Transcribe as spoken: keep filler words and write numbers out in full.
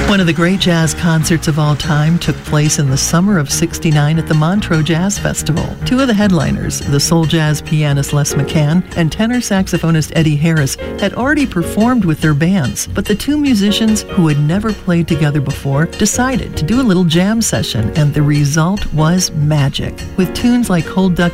One of the great jazz concerts of all time took place in the summer of sixty-nine at the Montreux Jazz Festival. Two of the headliners, the soul jazz pianist Les McCann and tenor saxophonist Eddie Harris, had already performed with their bands, but the two musicians, who had never played together before, decided to do a little jam session, and the result was magic. With tunes like Cold Duck